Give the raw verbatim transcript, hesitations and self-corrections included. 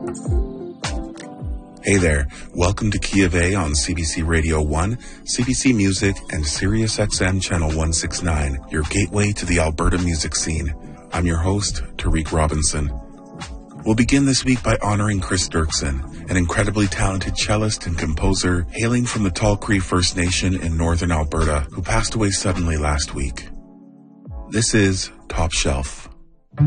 Hey there, welcome to Key of A on C B C Radio one, C B C Music, and Sirius X M Channel one sixty-nine, your gateway to the Alberta music scene. I'm your host, Tariq Robinson. We'll begin this week by honoring Chris Dirksen, an incredibly talented cellist and composer hailing from the Tall Cree First Nation in northern Alberta, who passed away suddenly last week. This is Top Shelf.